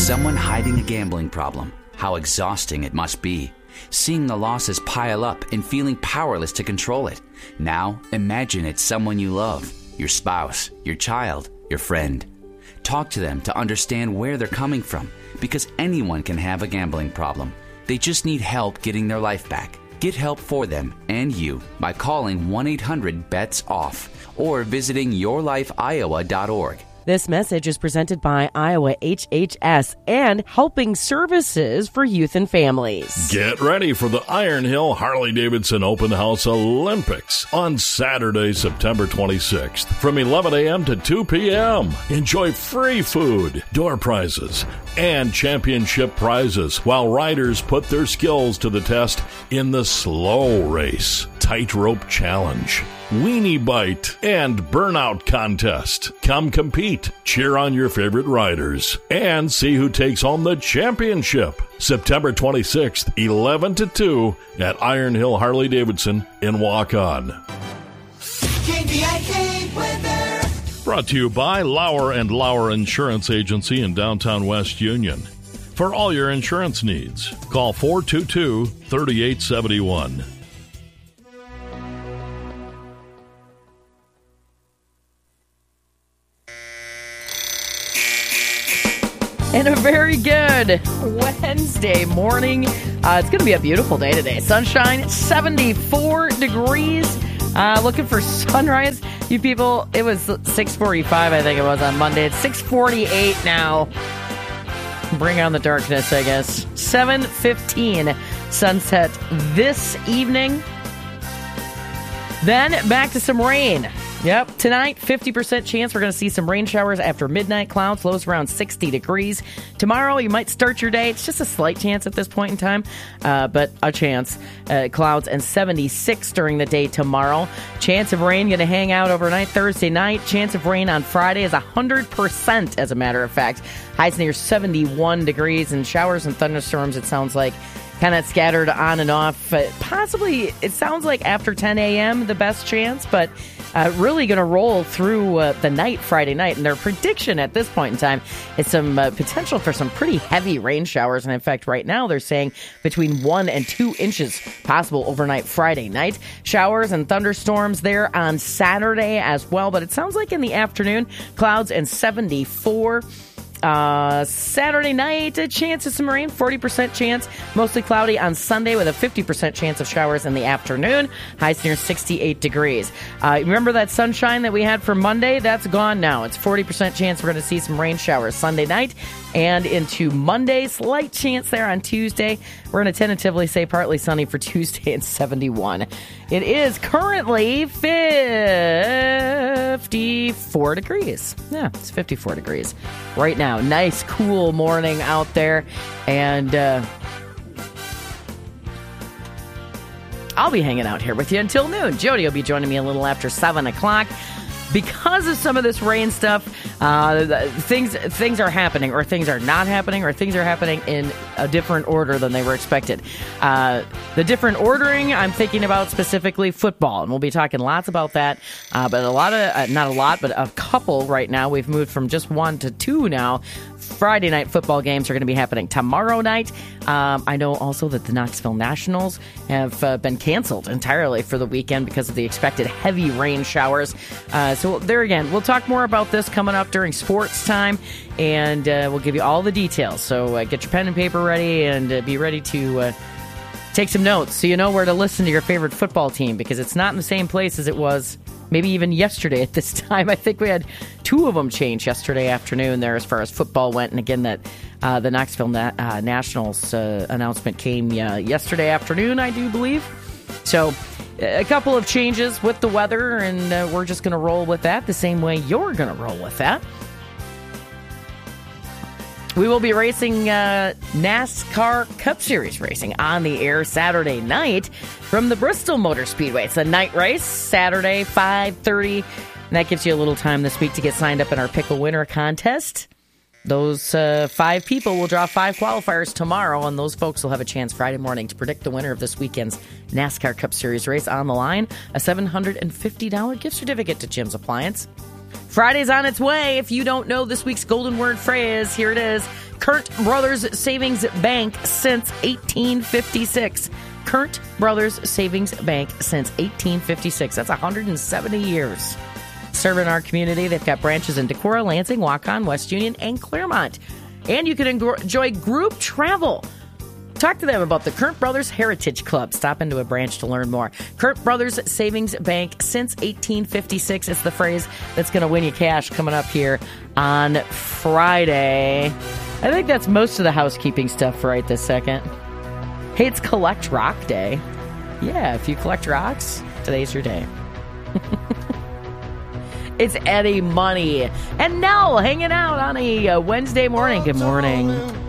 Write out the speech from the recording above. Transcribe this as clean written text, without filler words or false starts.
someone hiding a gambling problem. How exhausting it must be. Seeing the losses pile up and feeling powerless to control it. Now, imagine it's someone you love. Your spouse, your child, your friend. Talk to them to understand where they're coming from, because anyone can have a gambling problem. They just need help getting their life back. Get help for them and you by calling 1-800-BETS-OFF or visiting yourlifeiowa.org. This message is presented by Iowa HHS and Helping Services for Youth and Families. Get ready for the Iron Hill Harley-Davidson Open House Olympics on Saturday, September 26th from 11 a.m. to 2 p.m. Enjoy free food, door prizes, and championship prizes while riders put their skills to the test in the slow race, tightrope challenge, weenie bite, and burnout contest. Come compete, cheer on your favorite riders, and see who takes home the championship. September 26th, 11 to 2 at Iron Hill Harley-Davidson in Waukon. KVIK weather. Brought to you by Lauer & Lauer Insurance Agency in downtown West Union. For all your insurance needs, call 422-3871. And a very good Wednesday morning. It's going to be a beautiful day today. Sunshine, 74 degrees. Looking for sunrise. You people, it was 6:45, I think it was on Monday. It's 6:48 now. Bring on the darkness, I guess. 7:15 sunset this evening. Then back to some rain. Yep, tonight, 50% chance we're going to see some rain showers after midnight. Clouds, lows around 60 degrees. Tomorrow, you might start your day. It's just a slight chance at this point in time, but a chance. Clouds and 76 during the day tomorrow. Chance of rain going to hang out overnight Thursday night. Chance of rain on Friday is 100%, as a matter of fact. Highs near 71 degrees, and showers and thunderstorms, it sounds like, kind of scattered on and off. Possibly, it sounds like after 10 a.m., the best chance, but really going to roll through the night, Friday night. And their prediction at this point in time is some potential for some pretty heavy rain showers. And in fact, right now they're saying between 1 and 2 inches possible overnight Friday night. Showers and thunderstorms there on Saturday as well. But it sounds like in the afternoon, clouds and 74. Saturday night, a chance of some rain, 40% chance, mostly cloudy on Sunday with a 50% chance of showers in the afternoon, highs near 68 degrees. Remember that sunshine that we had for Monday? That's gone now. It's 40% chance we're going to see some rain showers Sunday night and into Monday. Slight chance there on Tuesday. We're going to tentatively say partly sunny for Tuesday and 71. It is currently 54 degrees. Yeah, it's 54 degrees right now. Nice, cool morning out there. And I'll be hanging out here with you until noon. Jody will be joining me a little after 7 o'clock. Because of some of this rain stuff, things are happening, or things are not happening, or things are happening in a different order than they were expected. The different ordering, I'm thinking about specifically football, and we'll be talking lots about that. But a lot of, not a lot, but a couple right now. We've moved from just 1 to 2 now. Friday night football games are going to be happening tomorrow night. I know also that the Knoxville Nationals have been canceled entirely for the weekend because of the expected heavy rain showers. So there again, we'll talk more about this coming up during sports time, and we'll give you all the details. So get your pen and paper ready, and be ready to take some notes so you know where to listen to your favorite football team, because it's not in the same place as it was maybe even yesterday at this time. I think we had 2 of them change yesterday afternoon there as far as football went. And again, that the Knoxville Nationals announcement came yesterday afternoon, I do believe. So a couple of changes with the weather, and we're just going to roll with that the same way you're going to roll with that. We will be racing NASCAR Cup Series racing on the air Saturday night from the Bristol Motor Speedway. It's a night race, Saturday, 5:30. And that gives you a little time this week to get signed up in our Pick a Winner contest. Those 5 people will draw 5 qualifiers tomorrow, and those folks will have a chance Friday morning to predict the winner of this weekend's NASCAR Cup Series race. On the line, a $750 gift certificate to Jim's Appliance. Friday's on its way. If you don't know this week's golden word phrase, here it is. Current Brothers Savings Bank since 1856. Current Brothers Savings Bank since 1856. That's 170 years. Serving our community. They've got branches in Decorah, Lansing, Waukon, West Union, and Claremont. And you can enjoy group travel. Talk to them about the Current Brothers Heritage Club. Stop into a branch to learn more. Current Brothers Savings Bank since 1856 is the phrase that's going to win you cash coming up here on Friday. I think that's most of the housekeeping stuff for right this second. Hey, it's Collect Rock Day. Yeah, if you collect rocks, today's your day. It's Eddie Money. And Nell hanging out on a Wednesday morning. Good morning.